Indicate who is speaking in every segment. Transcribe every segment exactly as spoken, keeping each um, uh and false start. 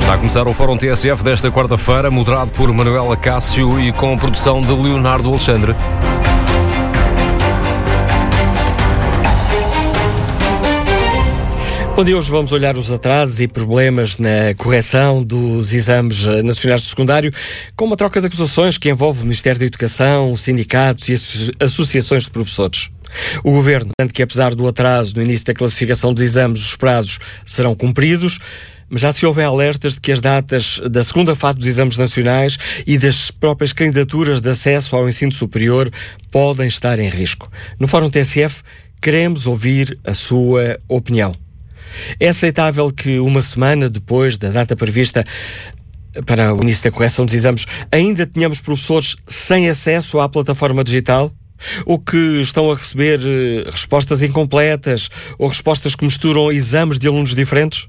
Speaker 1: Está a começar o Fórum T S F desta quarta-feira, moderado por Manuela Cássio e com a produção de Leonardo Alexandre.
Speaker 2: Bom dia, hoje vamos olhar os atrasos e problemas na correção dos exames nacionais de secundário, com uma troca de acusações que envolve o Ministério da Educação, os sindicatos e associações de professores. O Governo garante que, apesar do atraso no início da classificação dos exames, os prazos serão cumpridos, mas já se ouvem alertas de que as datas da segunda fase dos exames nacionais e das próprias candidaturas de acesso ao ensino superior podem estar em risco. No Fórum T S F, queremos ouvir a sua opinião. É aceitável que uma semana depois da data prevista para o início da correção dos exames ainda tenhamos professores sem acesso à plataforma digital? Ou que estão a receber uh, respostas incompletas ou respostas que misturam exames de alunos diferentes?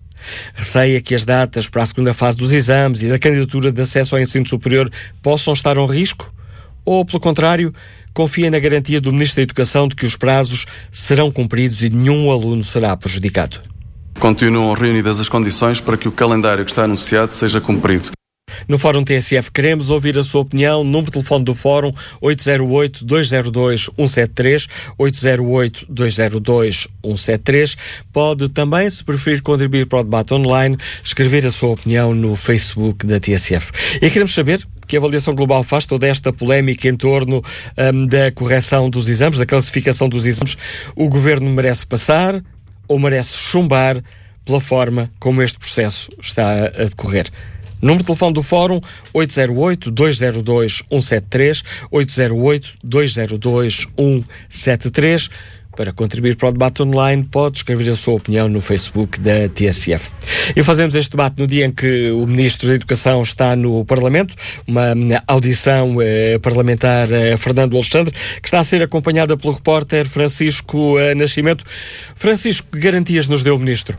Speaker 2: Receia que as datas para a segunda fase dos exames e da candidatura de acesso ao ensino superior possam estar a risco? Ou, pelo contrário, confia na garantia do Ministro da Educação de que os prazos serão cumpridos e nenhum aluno será prejudicado?
Speaker 3: Continuam reunidas as condições para que o calendário que está anunciado seja cumprido.
Speaker 2: No Fórum T S F queremos ouvir a sua opinião. Número de telefone do Fórum oito zero oito, dois zero dois, um sete três, oito zero oito, dois zero dois, um sete três. Pode também, se preferir contribuir para o debate online, escrever a sua opinião no Facebook da T S F. E queremos saber que avaliação global faz toda esta polémica em torno um, da correção dos exames, da classificação dos exames. O Governo merece passar ou merece chumbar pela forma como este processo está a decorrer? Número de telefone do Fórum oito zero oito, dois zero dois, um sete três, oito zero oito, dois zero dois, um sete três. Para contribuir para o debate online, pode escrever a sua opinião no Facebook da T S F. E fazemos este debate no dia em que o Ministro da Educação está no Parlamento, uma audição eh, parlamentar eh, Fernando Alexandre, que está a ser acompanhada pelo repórter Francisco eh, Nascimento. Francisco, que garantias nos deu o Ministro?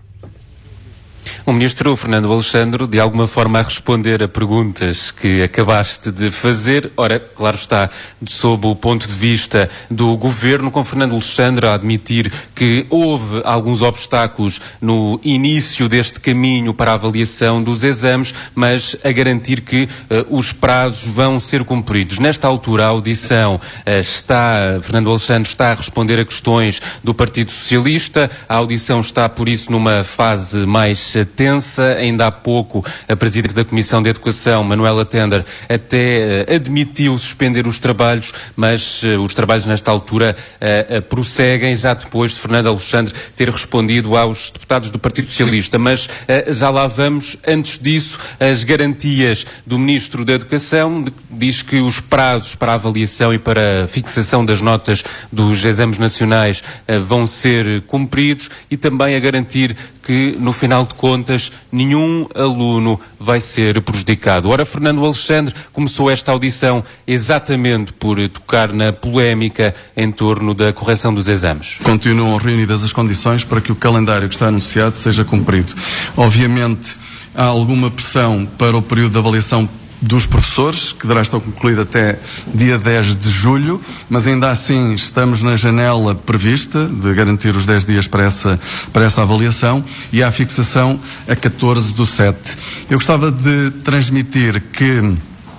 Speaker 4: O Ministro Fernando Alexandre, de alguma forma, a responder a perguntas que acabaste de fazer. Ora, claro está, sob o ponto de vista do Governo, com Fernando Alexandre a admitir que houve alguns obstáculos no início deste caminho para a avaliação dos exames, mas a garantir que uh, os prazos vão ser cumpridos. Nesta altura, a audição uh, está, Fernando Alexandre está a responder a questões do Partido Socialista. A audição está, por isso, numa fase mais uh, tensa. Ainda há pouco a Presidente da Comissão de Educação, Manuela Tender, até uh, admitiu suspender os trabalhos, mas uh, os trabalhos nesta altura uh, uh, prosseguem, já depois de Fernando Alexandre ter respondido aos deputados do Partido Socialista. Mas uh, já lá vamos. Antes disso, as garantias do Ministro da Educação, de, diz que os prazos para a avaliação e para a fixação das notas dos exames nacionais uh, vão ser cumpridos, e também a garantir que, no final de contas, nenhum aluno vai ser prejudicado. Ora, Fernando Alexandre começou esta audição exatamente por tocar na polémica em torno da correção dos exames.
Speaker 3: Continuam reunidas as condições para que o calendário que está anunciado seja cumprido. Obviamente, há alguma pressão para o período de avaliação dos professores, que deverá estar concluído até dia dez de julho, mas ainda assim estamos na janela prevista de garantir os dez dias para essa, para essa avaliação, e há a fixação a catorze do sete. Eu gostava de transmitir que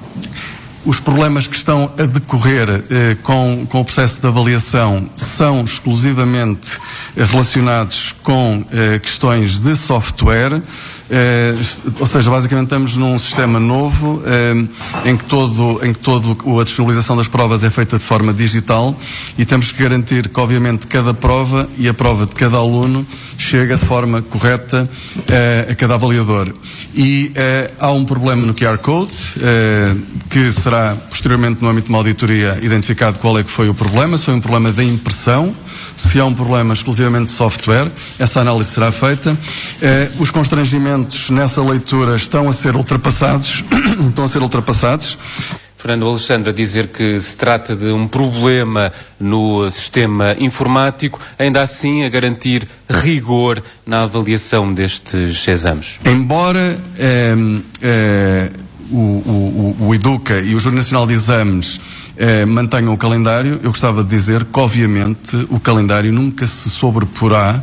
Speaker 3: os problemas que estão a decorrer eh, com, com o processo de avaliação são exclusivamente eh, relacionados com eh, questões de software. Eh, ou seja, basicamente estamos num sistema novo eh, em que todo, em que todo a disponibilização das provas é feita de forma digital, e temos que garantir que, obviamente, cada prova e a prova de cada aluno chega de forma correta eh, a cada avaliador. E eh, há um problema no Q R Code, eh, que será posteriormente, no âmbito de uma auditoria, identificado qual é que foi o problema, se foi um problema da impressão, se há um problema exclusivamente de software. Essa análise será feita. Eh, os constrangimentos nessa leitura estão a ser ultrapassados, estão a ser ultrapassados.
Speaker 4: Fernando Alexandre a dizer que se trata de um problema no sistema informático, ainda assim a garantir rigor na avaliação destes exames.
Speaker 3: Embora eh, eh, o, o, o Educa e o Júri Nacional de Exames eh, mantenham o calendário, eu gostava de dizer que, obviamente, o calendário nunca se sobreporá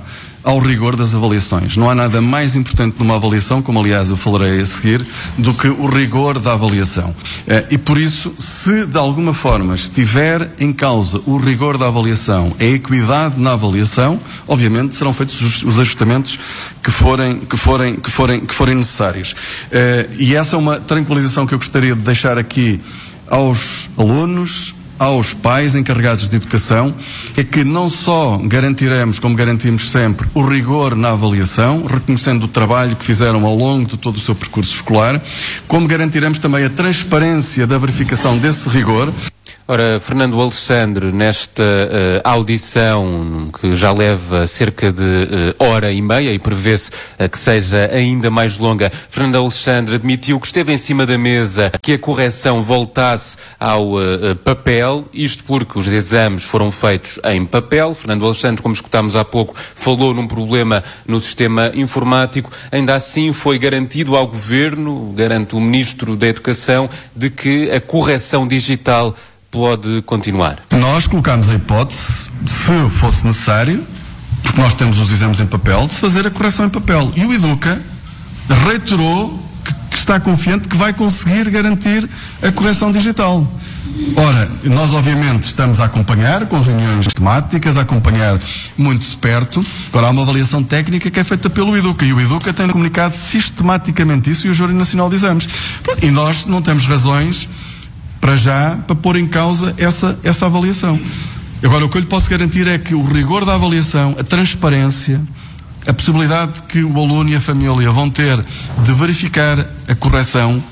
Speaker 3: ao rigor das avaliações. Não há nada mais importante numa avaliação, como aliás eu falarei a seguir, do que o rigor da avaliação. E por isso, se de alguma forma estiver em causa o rigor da avaliação, a equidade na avaliação, obviamente serão feitos os ajustamentos que forem, que forem, que forem, que forem necessários. E essa é uma tranquilização que eu gostaria de deixar aqui aos alunos, aos pais encarregados de educação, é que não só garantiremos, como garantimos sempre, o rigor na avaliação, reconhecendo o trabalho que fizeram ao longo de todo o seu percurso escolar, como garantiremos também a transparência da verificação desse rigor.
Speaker 4: Ora, Fernando Alexandre, nesta uh, audição que já leva cerca de uh, hora e meia e prevê-se uh, que seja ainda mais longa, Fernando Alexandre admitiu que esteve em cima da mesa que a correção voltasse ao uh, papel, isto porque os exames foram feitos em papel. Fernando Alexandre, como escutámos há pouco, falou num problema no sistema informático. Ainda assim foi garantido ao Governo, garante o Ministro da Educação, de que a correção digital pode continuar.
Speaker 3: Nós colocámos a hipótese, se fosse necessário, porque nós temos os exames em papel, de se fazer a correção em papel. E o Educa reiterou que, que está confiante que vai conseguir garantir a correção digital. Ora, nós obviamente estamos a acompanhar com reuniões temáticas, a acompanhar muito de perto. Agora há uma avaliação técnica que é feita pelo Educa e o Educa tem comunicado sistematicamente isso e o Júri Nacional de Exames. E nós não temos razões para já, para pôr em causa essa, essa avaliação. Agora, o que eu lhe posso garantir é que o rigor da avaliação, a transparência, a possibilidade que o aluno e a família vão ter de verificar a correção,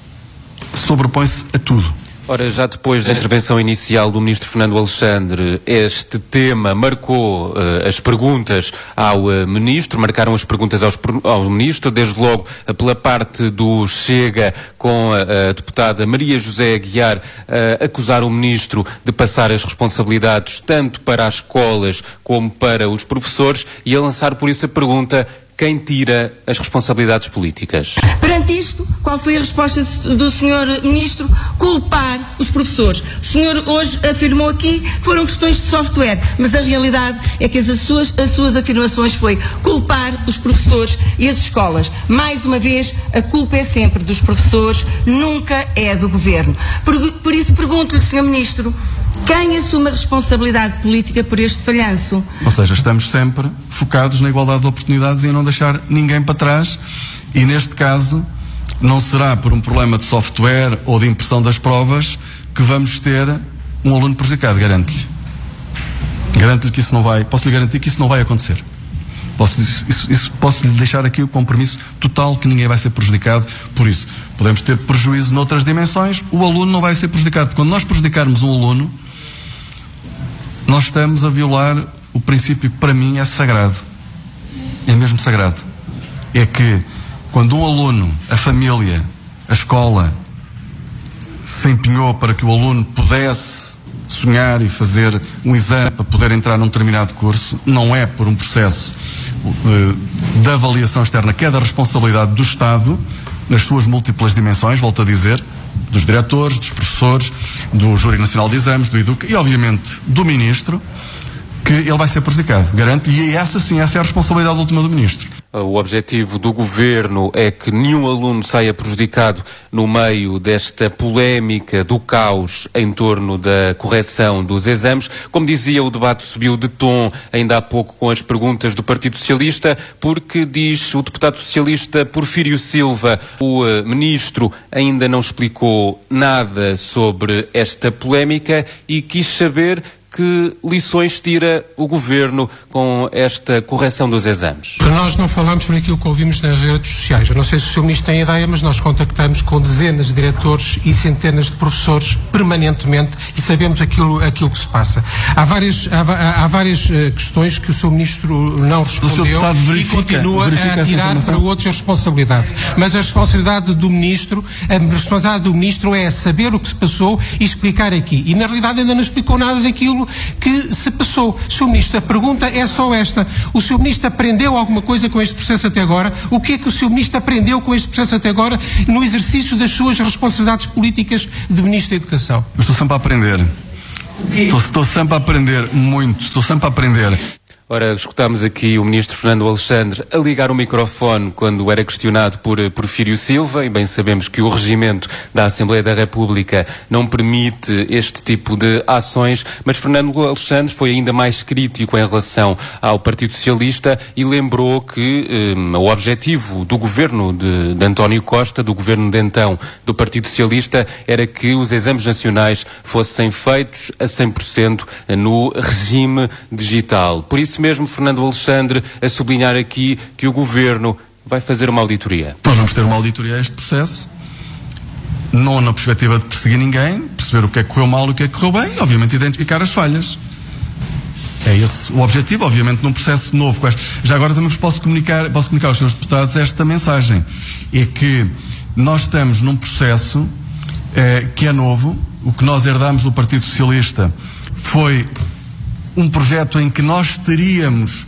Speaker 3: sobrepõe-se a tudo.
Speaker 4: Ora, já depois da intervenção inicial do Ministro Fernando Alexandre, este tema marcou uh, as perguntas ao uh, Ministro, marcaram as perguntas aos, ao Ministro, desde logo uh, pela parte do Chega, com a, a deputada Maria José Aguiar uh, acusar o Ministro de passar as responsabilidades tanto para as escolas como para os professores e a lançar por isso a pergunta: quem tira as responsabilidades políticas?
Speaker 5: Perante isto, qual foi a resposta do senhor Ministro? Culpar os professores. O senhor hoje afirmou aqui que foram questões de software, mas a realidade é que as suas, as suas afirmações foi culpar os professores e as escolas. Mais uma vez, a culpa é sempre dos professores, nunca é do Governo. Por, por isso pergunto-lhe, senhor Ministro, quem assume a responsabilidade política por este falhanço?
Speaker 3: Ou seja, estamos sempre focados na igualdade de oportunidades e em não deixar ninguém para trás, e neste caso não será por um problema de software ou de impressão das provas que vamos ter um aluno prejudicado, garanto-lhe. Garanto-lhe que isso não vai, posso-lhe garantir que isso não vai acontecer. Posso, isso, isso, posso-lhe deixar aqui o compromisso total que ninguém vai ser prejudicado por isso. Podemos ter prejuízo noutras dimensões, o aluno não vai ser prejudicado. Quando nós prejudicarmos um aluno, nós estamos a violar o princípio que para mim é sagrado. É mesmo sagrado. É que quando um aluno, a família, a escola se empenhou para que o aluno pudesse sonhar e fazer um exame para poder entrar num determinado curso, não é por um processo de, de avaliação externa, que é da responsabilidade do Estado, nas suas múltiplas dimensões, volto a dizer, dos diretores, dos professores, do Júri Nacional de Exames, do Educa e, obviamente, do Ministro, que ele vai ser prejudicado. Garanto, e essa sim, essa é a responsabilidade última do Ministro.
Speaker 4: O objetivo do Governo é que nenhum aluno saia prejudicado no meio desta polémica do caos em torno da correção dos exames. Como dizia, o debate subiu de tom ainda há pouco com as perguntas do Partido Socialista, porque, diz o deputado socialista Porfírio Silva, o uh, Ministro ainda não explicou nada sobre esta polémica e quis saber que lições tira o Governo com esta correção dos exames?
Speaker 6: Nós não falamos sobre aquilo que ouvimos nas redes sociais. Eu não sei se o senhor Ministro tem ideia, mas nós contactamos com dezenas de diretores e centenas de professores permanentemente e sabemos aquilo, aquilo que se passa. Há várias, há, há várias uh, questões que o senhor Ministro não respondeu e continua a tirar para outros a responsabilidade. Mas a responsabilidade do Ministro, a responsabilidade do Ministro é saber o que se passou e explicar aqui. E na realidade ainda não explicou nada daquilo que se passou. senhor Ministro, a pergunta é só esta. O senhor Ministro aprendeu alguma coisa com este processo até agora? O que é que o senhor Ministro aprendeu com este processo até agora no exercício das suas responsabilidades políticas de Ministro da Educação?
Speaker 3: Eu estou sempre a aprender. Estou, estou sempre a aprender muito. Estou sempre a aprender.
Speaker 4: Ora, escutámos aqui o ministro Fernando Alexandre a ligar o microfone quando era questionado por Porfírio Silva, e bem sabemos que o regimento da Assembleia da República não permite este tipo de ações, mas Fernando Alexandre foi ainda mais crítico em relação ao Partido Socialista e lembrou que um, o objetivo do governo de, de António Costa, do governo de então do Partido Socialista, era que os exames nacionais fossem feitos a cem por cento no regime digital. Por isso mesmo, Fernando Alexandre a sublinhar aqui que o Governo vai fazer uma auditoria.
Speaker 3: Nós vamos ter uma auditoria a este processo, não na perspectiva de perseguir ninguém, perceber o que é que correu mal e o que é que correu bem, e obviamente identificar as falhas. É esse o objetivo, obviamente, num processo novo. Com este. Já agora também vos posso comunicar, posso comunicar aos senhores deputados esta mensagem. É que nós estamos num processo eh, que é novo. O que nós herdamos do Partido Socialista foi um projeto em que nós teríamos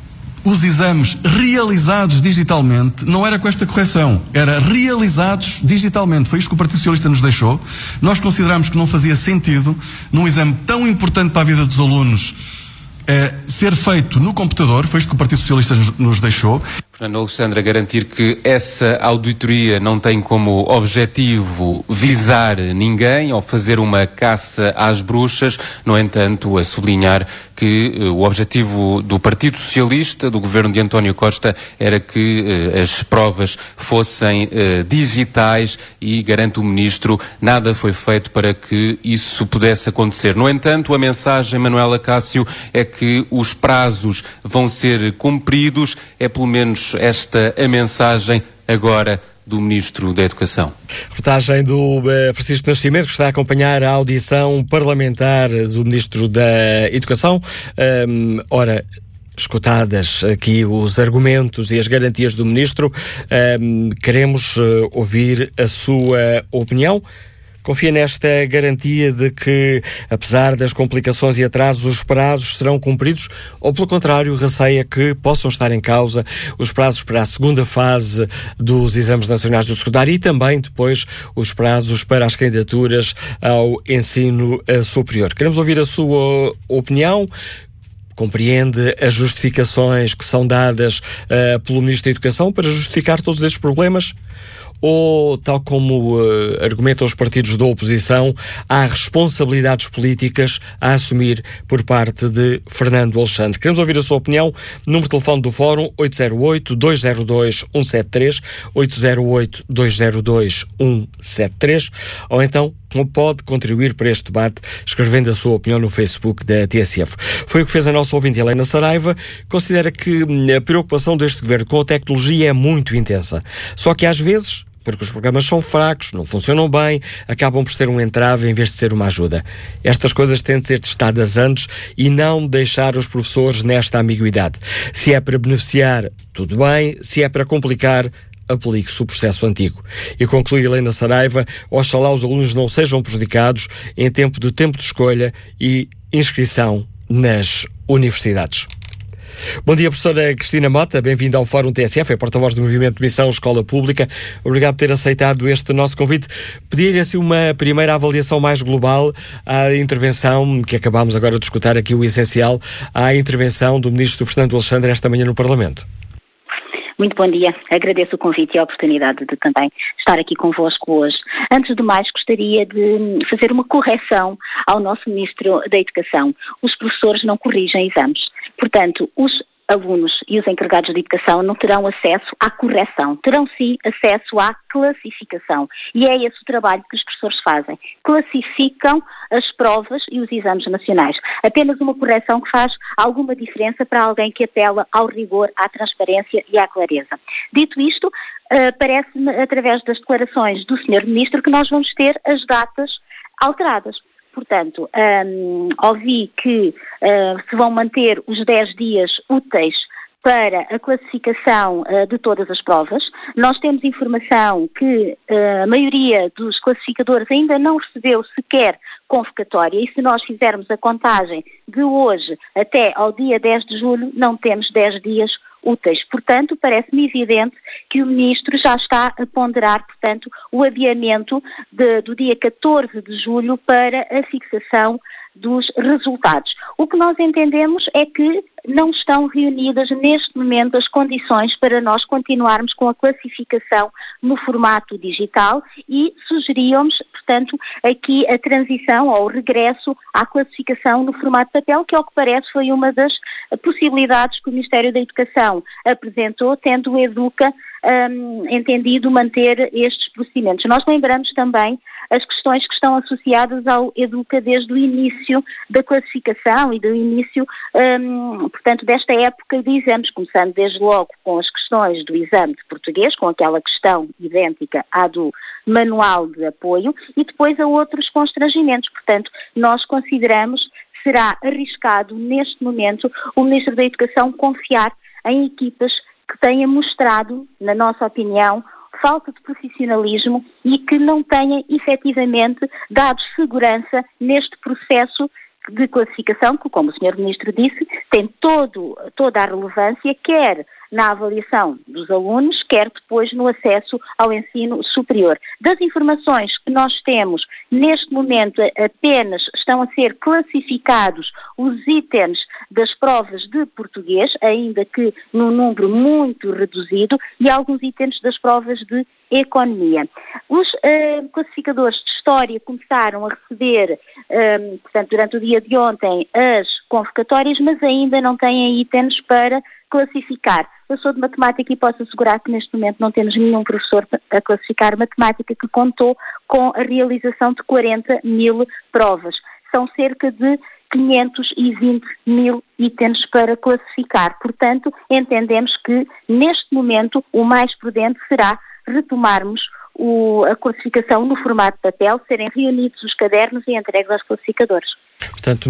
Speaker 3: os exames realizados digitalmente, não era com esta correção, era realizados digitalmente. Foi isto que o Partido Socialista nos deixou. Nós consideramos que não fazia sentido, num exame tão importante para a vida dos alunos, eh, ser feito no computador. Foi isto que o Partido Socialista nos, nos deixou.
Speaker 4: Fernando Alexandre a garantir que essa auditoria não tem como objetivo visar ninguém ou fazer uma caça às bruxas, no entanto, a sublinhar que uh, o objetivo do Partido Socialista, do governo de António Costa, era que uh, as provas fossem uh, digitais e, garante o Ministro, nada foi feito para que isso pudesse acontecer. No entanto, a mensagem, Manuela Cássio, é que os prazos vão ser cumpridos, é pelo menos esta a mensagem agora do Ministro da Educação.
Speaker 2: Reportagem do uh, Francisco Nascimento, que está a acompanhar a audição parlamentar do Ministro da Educação. Um, ora, escutadas aqui os argumentos e as garantias do Ministro, um, queremos uh, ouvir a sua opinião. Confia nesta garantia de que, apesar das complicações e atrasos, os prazos serão cumpridos, ou, pelo contrário, receia que possam estar em causa os prazos para a segunda fase dos exames nacionais do secundário e também, depois, os prazos para as candidaturas ao ensino superior? Queremos ouvir a sua opinião. Compreende as justificações que são dadas uh, pelo Ministro da Educação para justificar todos estes problemas? Ou, tal como uh, argumentam os partidos da oposição, há responsabilidades políticas a assumir por parte de Fernando Alexandre? Queremos ouvir a sua opinião. Número de telefone do Fórum oito zero oito, dois zero dois, um sete três, oito zero oito, dois zero dois, um sete três, ou então pode contribuir para este debate escrevendo a sua opinião no Facebook da T S F. Foi o que fez a nossa ouvinte Helena Saraiva. Considera que a preocupação deste governo com a tecnologia é muito intensa. Só que às vezes, porque os programas são fracos, não funcionam bem, acabam por ser um entrave em vez de ser uma ajuda. Estas coisas têm de ser testadas antes e não deixar os professores nesta ambiguidade. Se é para beneficiar, tudo bem. Se é para complicar, aplique-se o processo antigo. E conclui Helena Saraiva: oxalá os alunos não sejam prejudicados em tempo de tempo de escolha e inscrição nas universidades. Bom dia, professora Cristina Mota, bem-vinda ao Fórum T S F, é porta-voz do Movimento de Missão Escola Pública. Obrigado por ter aceitado este nosso convite. Pedir-lhe assim uma primeira avaliação mais global à intervenção, que acabámos agora de escutar aqui o essencial, à intervenção do Ministro Fernando Alexandre esta manhã no Parlamento.
Speaker 7: Muito bom dia. Agradeço o convite e a oportunidade de também estar aqui convosco hoje. Antes de mais, gostaria de fazer uma correção ao nosso Ministro da Educação. Os professores não corrigem exames. Portanto, os alunos e os encarregados de educação não terão acesso à correção, terão sim acesso à classificação. E é esse o trabalho que os professores fazem. Classificam as provas e os exames nacionais. Apenas uma correção que faz alguma diferença para alguém que apela ao rigor, à transparência e à clareza. Dito isto, uh, parece-me, através das declarações do senhor Ministro, que nós vamos ter as datas alteradas. Portanto, um, ouvi que uh, se vão manter os dez dias úteis para a classificação uh, de todas as provas. Nós temos informação que uh, a maioria dos classificadores ainda não recebeu sequer convocatória e se nós fizermos a contagem de hoje até ao dia dez de julho, não temos dez dias úteis. Portanto, parece-me evidente que o Ministro já está a ponderar, portanto, o adiamento de, do dia catorze de julho para a fixação dos resultados. O que nós entendemos é que não estão reunidas neste momento as condições para nós continuarmos com a classificação no formato digital e sugeríamos, portanto, aqui a transição ou o regresso à classificação no formato papel, que ao que parece foi uma das possibilidades que o Ministério da Educação apresentou, tendo o Educa um, entendido manter estes procedimentos. Nós lembramos também as questões que estão associadas ao Educa desde o início da classificação e do início, um, portanto, desta época de exames, começando desde logo com as questões do exame de português, com aquela questão idêntica à do manual de apoio, e depois a outros constrangimentos. Portanto, nós consideramos que será arriscado, neste momento, o Ministro da Educação confiar em equipas que tenha mostrado, na nossa opinião, falta de profissionalismo e que não tenha efetivamente dado segurança neste processo de classificação, que, como o senhor Ministro disse, tem todo, toda a relevância, quer na avaliação dos alunos, quer depois no acesso ao ensino superior. Das informações que nós temos, neste momento apenas estão a ser classificados os itens das provas de português, ainda que num número muito reduzido, e alguns itens das provas de economia. Os uh, classificadores de história começaram a receber, um, portanto, durante o dia de ontem, as convocatórias, mas ainda não têm itens para classificar. Eu sou de matemática e posso assegurar que neste momento não temos nenhum professor a classificar matemática que contou com a realização de quarenta mil provas. São cerca de quinhentos e vinte mil itens para classificar. Portanto, entendemos que neste momento o mais prudente será retomarmos o, a classificação no formato de papel, serem reunidos os cadernos e entregues aos classificadores.
Speaker 2: Portanto,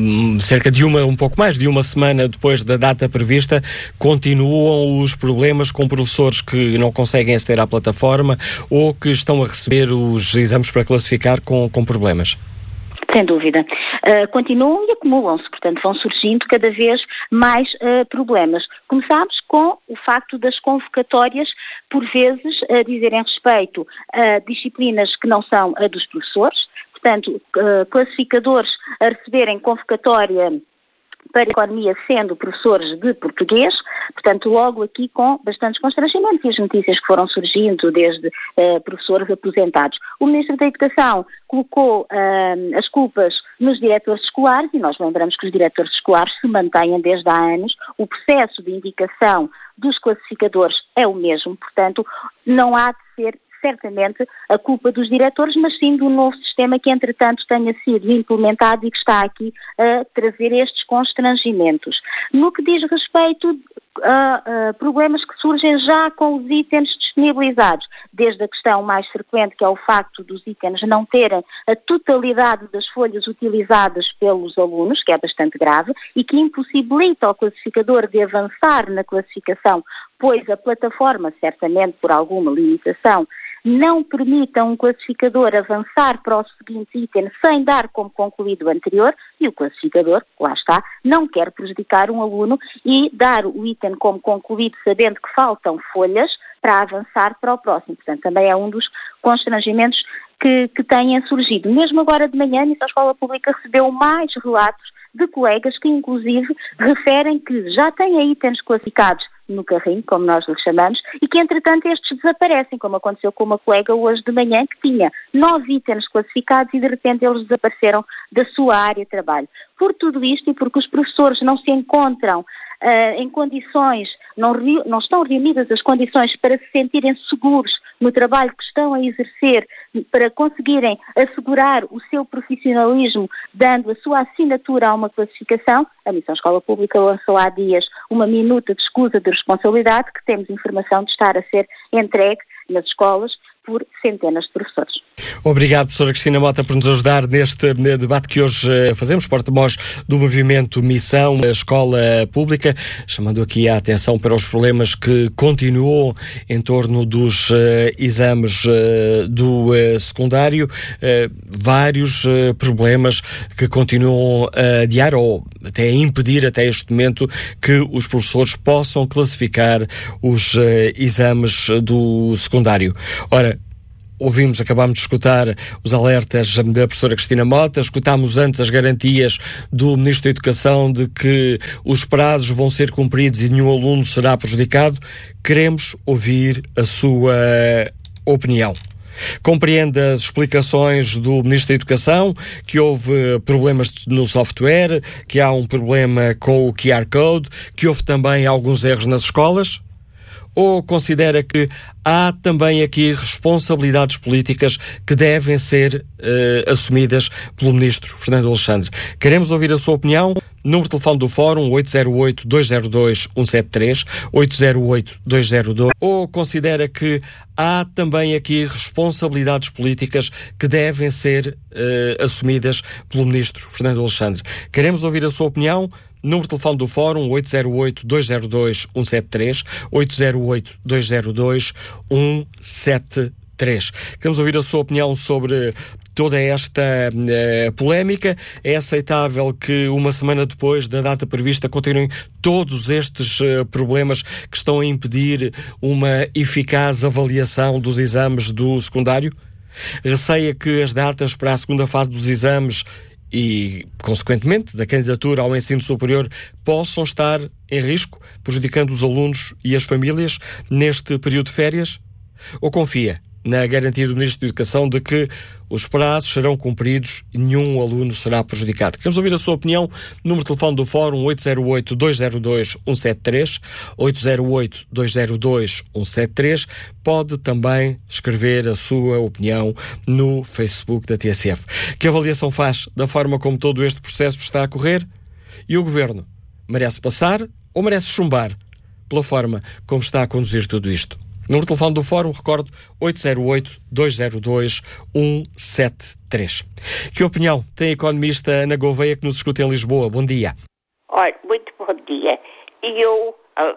Speaker 2: cerca de uma, um pouco mais de uma semana depois da data prevista, continuam os problemas com professores que não conseguem aceder à plataforma ou que estão a receber os exames para classificar com, com problemas?
Speaker 7: Sem dúvida. Uh, continuam e acumulam-se, portanto vão surgindo cada vez mais uh, problemas. Começámos com o facto das convocatórias, por vezes, a dizerem respeito a disciplinas que não são a dos professores, portanto, uh, classificadores a receberem convocatória para a economia sendo professores de português, portanto logo aqui com bastantes constrangimentos e as notícias que foram surgindo desde uh, professores aposentados. O Ministro da Educação colocou uh, as culpas nos diretores escolares e nós lembramos que os diretores escolares se mantêm desde há anos, o processo de indicação dos classificadores é o mesmo, portanto não há de ser certamente a culpa dos diretores, mas sim do novo sistema que, entretanto, tenha sido implementado e que está aqui a trazer estes constrangimentos. No que diz respeito a, a problemas que surgem já com os itens disponibilizados, desde a questão mais frequente, que é o facto dos itens não terem a totalidade das folhas utilizadas pelos alunos, que é bastante grave, e que impossibilita ao classificador de avançar na classificação, pois a plataforma, certamente por alguma limitação, não permita a um classificador avançar para o seguinte item sem dar como concluído o anterior, e o classificador, lá está, não quer prejudicar um aluno e dar o item como concluído sabendo que faltam folhas para avançar para o próximo. Portanto, também é um dos constrangimentos que, que têm surgido. Mesmo agora de manhã, a Escola Pública recebeu mais relatos de colegas que, inclusive, referem que já têm itens classificados no carrinho, como nós lhe chamamos, e que, entretanto, estes desaparecem, como aconteceu com uma colega hoje de manhã que tinha nove itens classificados e, de repente, eles desapareceram da sua área de trabalho. Por tudo isto e porque os professores não se encontram uh, em condições, não, re, não estão reunidas as condições para se sentirem seguros no trabalho que estão a exercer, para conseguirem assegurar o seu profissionalismo, dando a sua assinatura a uma classificação, a Missão Escola Pública lançou há dias uma minuta de escusa de responsabilidade que temos informação de estar a ser entregue nas escolas por centenas de professores.
Speaker 2: Obrigado, professora Cristina Mota, por nos ajudar neste debate que hoje fazemos, porta-voz do movimento Missão Escola Pública, chamando aqui a atenção para os problemas que continuam em torno dos uh, exames uh, do uh, secundário, uh, vários uh, problemas que continuam a adiar ou até a impedir até este momento que os professores possam classificar os uh, exames do secundário. Ora, ouvimos, acabámos de escutar os alertas da professora Cristina Mota, escutámos antes as garantias do Ministro da Educação de que os prazos vão ser cumpridos e nenhum aluno será prejudicado. Queremos ouvir a sua opinião. Compreende as explicações do Ministro da Educação, que houve problemas no software, que há um problema com o Q R Code, que houve também alguns erros nas escolas? Ou considera que há também aqui responsabilidades políticas que devem ser uh, assumidas pelo Ministro Fernando Alexandre? Queremos ouvir a sua opinião. Número de telefone do Fórum oito zero oito, dois zero dois, um sete três, oito zero oito, dois zero dois. Ou considera que há também aqui responsabilidades políticas que devem ser uh, assumidas pelo Ministro Fernando Alexandre? Queremos ouvir a sua opinião. Número de telefone do Fórum oito zero oito, dois zero dois, um sete três, oito zero oito, dois zero dois, um sete três. Queremos ouvir a sua opinião sobre toda esta uh, polémica. É aceitável que uma semana depois da data prevista continuem todos estes uh, problemas que estão a impedir uma eficaz avaliação dos exames do secundário? Receia que as datas para a segunda fase dos exames e, consequentemente, da candidatura ao ensino superior possam estar em risco, prejudicando os alunos e as famílias neste período de férias? Ou confia na garantia do Ministro da Educação de que os prazos serão cumpridos e nenhum aluno será prejudicado? Queremos ouvir a sua opinião. Número de telefone do Fórum oito zero oito, dois zero dois, um sete três, oito zero oito, dois zero dois, um sete três. Pode também escrever a sua opinião no Facebook da T S F. Que avaliação faz da forma como todo este processo está a correr? E o Governo merece passar ou merece chumbar pela forma como está a conduzir tudo isto? Número de telefone do Fórum, recordo, oito zero oito, dois zero dois, um sete três. Que opinião tem a economista Ana Gouveia, que nos escuta em Lisboa? Bom dia.
Speaker 8: Olha, muito bom dia. E eu,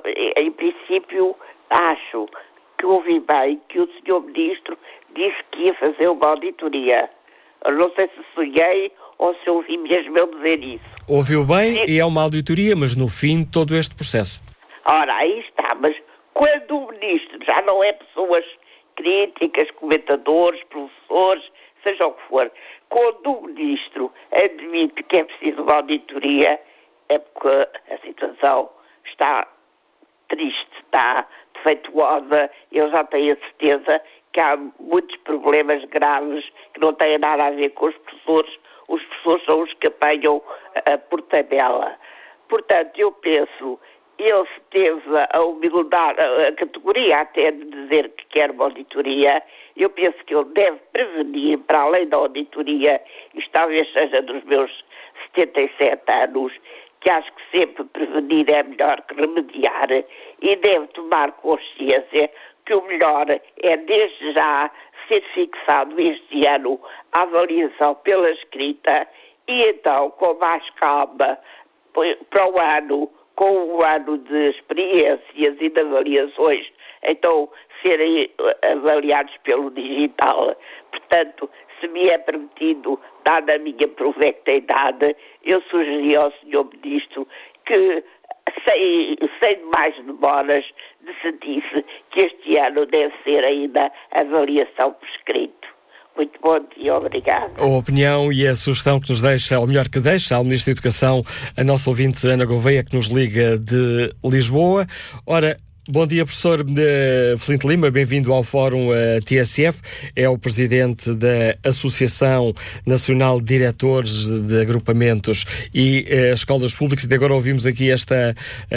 Speaker 8: em princípio, acho que ouvi bem que o senhor Ministro disse que ia fazer uma auditoria. Eu não sei se sonhei ou se ouvi mesmo eu dizer isso.
Speaker 2: Ouviu bem. Sim. E é uma auditoria, mas no fim de todo este processo.
Speaker 8: Ora, aí está, mas quando o Ministro já não é pessoas críticas, comentadores, professores, seja o que for, quando o Ministro admite que é preciso uma auditoria, é porque a situação está triste, está defeituosa. Eu já tenho a certeza que há muitos problemas graves que não têm nada a ver com os professores. Os professores são os que apanham uh, por tabela. Portanto, eu penso, ele se teve a humildade, a categoria até de dizer que quer uma auditoria. Eu penso que ele deve prevenir, para além da auditoria, isto talvez seja dos meus setenta e sete anos, que acho que sempre prevenir é melhor que remediar, e deve tomar consciência que o melhor é, desde já, ser fixado este ano a avaliação pela escrita e então, com mais calma, para o ano, com o ano de experiências e de avaliações, então serem avaliados pelo digital. Portanto, se me é permitido, dada a minha provecta idade, eu sugeri ao senhor Ministro que, sem, sem mais demoras, decidisse que este ano deve ser ainda avaliação por escrito. Muito bom dia, obrigado.
Speaker 2: A opinião e a sugestão que nos deixa, ou melhor que deixa, ao Ministro da Educação, a nossa ouvinte Ana Gouveia, que nos liga de Lisboa. Ora, bom dia, professor Filipe Lima, bem-vindo ao Fórum T S F. É o presidente da Associação Nacional de Diretores de Agrupamentos e uh, Escolas Públicas. E agora ouvimos aqui esta,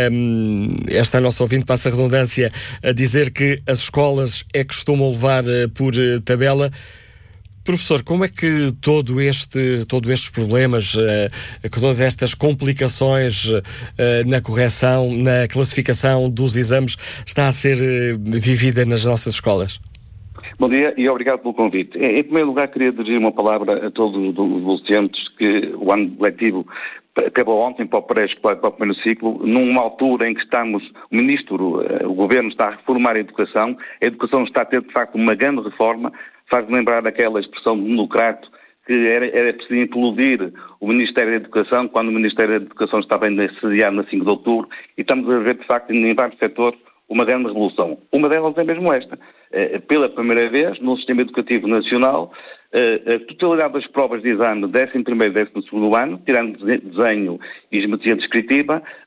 Speaker 2: um, esta nossa ouvinte, passa a redundância, a dizer que as escolas é que costumam levar uh, por uh, tabela. Professor, como é que todo este, todos estes problemas, uh, todas estas complicações uh, na correção, na classificação dos exames, está a ser uh, vivida nas nossas escolas?
Speaker 9: Bom dia e obrigado pelo convite. Em primeiro lugar, queria dirigir uma palavra a todos os docentes que o ano letivo acabou ontem para o pré-escolar, para o primeiro ciclo, numa altura em que estamos, o Ministro, o Governo está a reformar a educação, a educação está a ter, de facto, uma grande reforma. Faz-me lembrar daquela expressão de Democrato, que era, era preciso implodir o Ministério da Educação, quando o Ministério da Educação estava sediado na cinco de outubro, e estamos a ver, de facto, em vários setores, uma grande revolução. Uma delas é mesmo esta. Pela primeira vez, no Sistema Educativo Nacional, a totalidade das provas de exame décimo primeiro e décimo segundo ano, tirando desenho e geometria descritiva,